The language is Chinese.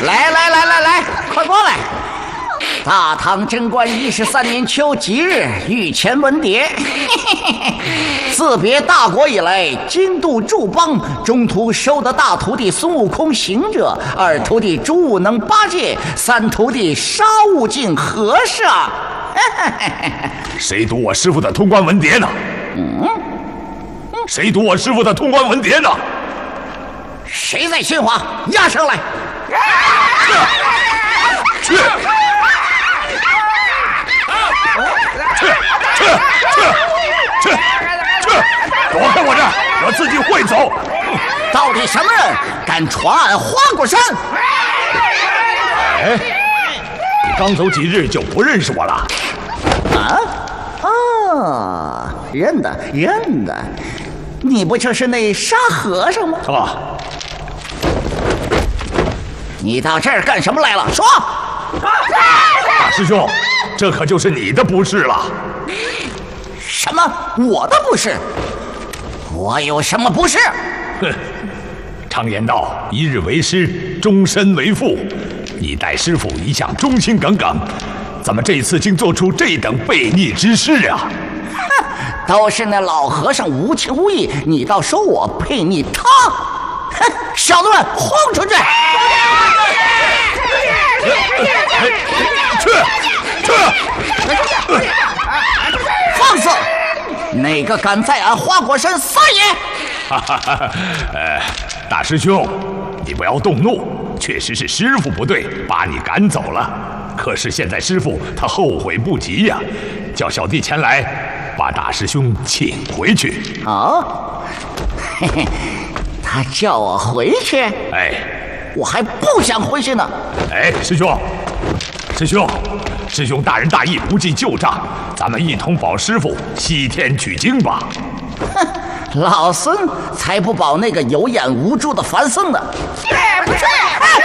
来，快过来！大唐贞观13年秋吉日，御前文牒。自别大国以来，经度诸邦，中途收的大徒弟孙悟空行者，二徒弟朱武能八戒，三徒弟沙悟净和尚。 谁读我师傅的通关文牒呢？谁读我师傅的通关文牒呢？ 谁在喧哗？押上来！ 去！躲开我这儿，我自己会走。 到底什么人敢闯俺花果山？ 哎，你刚走几日就不认识我了？ 认得。你不就是那沙和尚吗？你到这儿干什么来了？说！ 大师兄，这可就是你的不是了。 什么？我的不是？我有什么不是？ 哼，常言道，一日为师，终身为父。你待师傅一向忠心耿耿，怎么这次竟做出这等悖逆之事啊？ 哼，都是那老和尚无情无义，你倒说我悖逆他？哼，小子们，轰出去！去！放肆！哪个敢在俺花果山撒野？ 大师兄，你不要动怒，确实是师傅不对，把你赶走了。可是现在师傅他后悔不及呀，叫小弟前来把大师兄请回去。 嘿嘿，他叫我回去？我还不想回去呢。 师兄大仁大义，不计旧账，咱们一同保师傅西天取经吧。 哼，老孙才不保那个有眼无珠的凡僧呢。去不去？